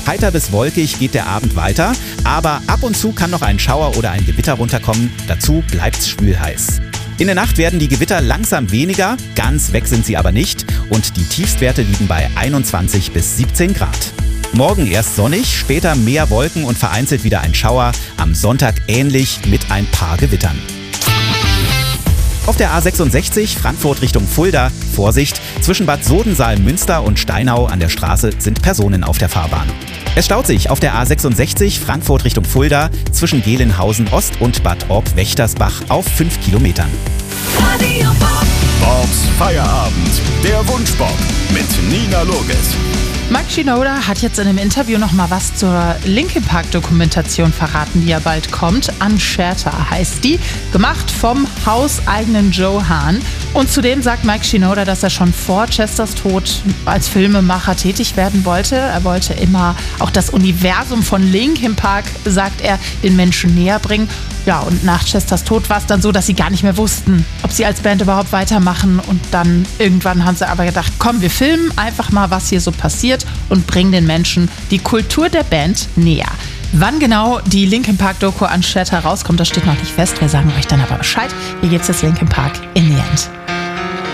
Heiter bis wolkig geht der Abend weiter, aber ab und zu kann noch ein Schauer oder ein Gewitter runterkommen. Dazu bleibt's schwülheiß. In der Nacht werden die Gewitter langsam weniger, ganz weg sind sie aber nicht und die Tiefstwerte liegen bei 21 bis 17 Grad. Morgen erst sonnig, später mehr Wolken und vereinzelt wieder ein Schauer, am Sonntag ähnlich mit ein paar Gewittern. Auf der A66 Frankfurt Richtung Fulda, Vorsicht, zwischen Bad Sodensaal-Münster und Steinau an der Straße sind Personen auf der Fahrbahn. Es staut sich auf der A66 Frankfurt Richtung Fulda zwischen Gelenhausen Ost und Bad Orb-Wächtersbach auf 5 Kilometern. Bobs Feierabend, der Wunschbob mit Nina Loges. Mike Shinoda hat jetzt in einem Interview noch mal was zur Linkin Park Dokumentation verraten, die ja bald kommt. Unshattered heißt die, gemacht vom hauseigenen Joe Hahn. Und zudem sagt Mike Shinoda, dass er schon vor Chesters Tod als Filmemacher tätig werden wollte. Er wollte immer auch das Universum von Linkin Park, sagt er, den Menschen näher bringen. Ja, und nach Chesters Tod war es dann so, dass sie gar nicht mehr wussten, ob sie als Band überhaupt weitermachen. Und dann irgendwann haben sie aber gedacht, komm, wir filmen einfach mal, was hier so passiert und bringen den Menschen die Kultur der Band näher. Wann genau die Linkin Park Doku Unshattered rauskommt, das steht noch nicht fest. Wir sagen euch dann aber Bescheid. Hier gibt's das Linkin Park in the End.